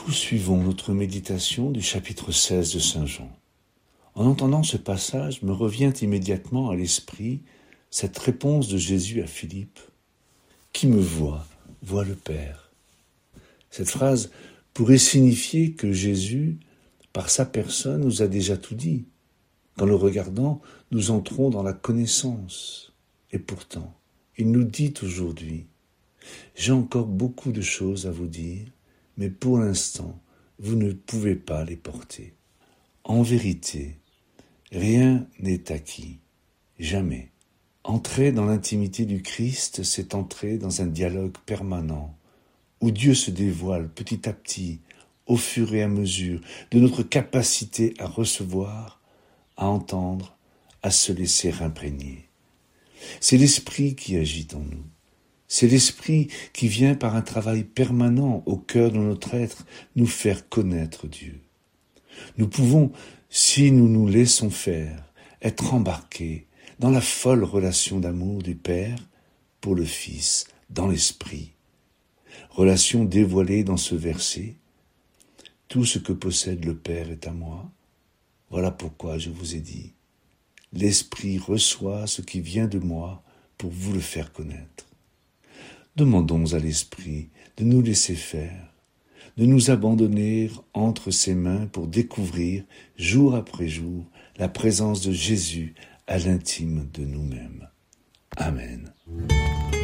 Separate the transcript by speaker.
Speaker 1: poursuivons notre méditation du chapitre 16 de Saint Jean. En entendant ce passage, me revient immédiatement à l'esprit cette réponse de Jésus à Philippe. « Qui me voit, voit le Père ». Cette phrase pourrait signifier que Jésus, par sa personne, nous a déjà tout dit. Qu'en le regardant, nous entrons dans la connaissance. Et pourtant, il nous dit aujourd'hui « J'ai encore beaucoup de choses à vous dire, mais pour l'instant, vous ne pouvez pas les porter. » En vérité, rien n'est acquis, jamais. Entrer dans l'intimité du Christ, c'est entrer dans un dialogue permanent, où Dieu se dévoile petit à petit, au fur et à mesure de notre capacité à recevoir, à entendre, à se laisser imprégner. C'est l'Esprit qui agit en nous. C'est l'Esprit qui vient par un travail permanent au cœur de notre être nous faire connaître Dieu. Nous pouvons, si nous nous laissons faire, être embarqués dans la folle relation d'amour du Père pour le Fils dans l'Esprit. Relation dévoilée dans ce verset. Tout ce que possède le Père est à moi. Voilà pourquoi je vous ai dit. L'Esprit reçoit ce qui vient de moi pour vous le faire connaître. Demandons à l'Esprit de nous laisser faire, de nous abandonner entre ses mains pour découvrir, jour après jour, la présence de Jésus à l'intime de nous-mêmes. Amen.